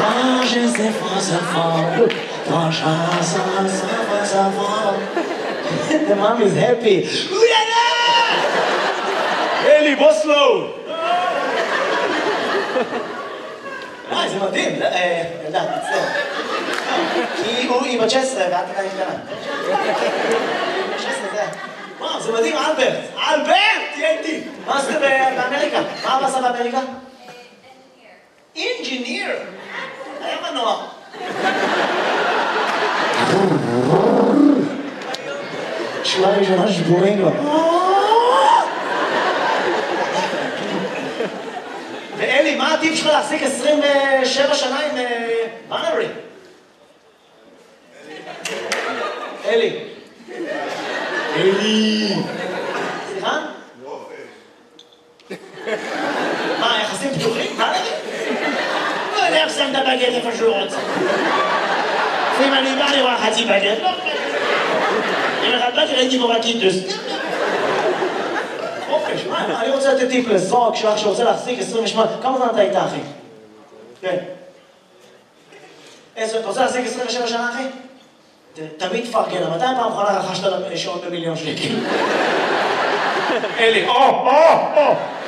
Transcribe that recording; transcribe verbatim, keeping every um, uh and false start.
Quand je sais face à face, quand je sais face à face. The mom is happy. אלי, בוא סלואו! וואי, זה מדהים. ילדה, מצטער. כי היא בת שש עשרה ואת עדיין קטנה. שש עשרה זה... וואו, זה מדהים, אלברט. אלברט! תהיה איתי. מה עשית באמריקה? מה אבא עשה באמריקה? אינג'יניר. היה מנוע. שורה ראשונה שבורים לו. ואלי, מה הטיפ שלך להחזיק עשרים ושבע שנה עם בנרי? אלי. אלי. סליחה? מה, יחסים פתוחים? בנרי? לא יודע איך שם את הבגט איפה שהוא רוצה. לפעמים אני בא לראות חצי בגט, לא בגט. אם אחד בגט ראיתי בו בקיטוס. אוקיי, שמע, אני רוצה לתת טיפ לזוג שלך שרוצה להחזיק עשרים ושמונה. כמה זמן אתה איתה, אחי? כן. אתה רוצה להחזיק עשרים ושבע שנה, אחי? תמיד תפרגן, מתי פעם אחרונה רכשת שעון במיליון שקל? אלי, או, או, או!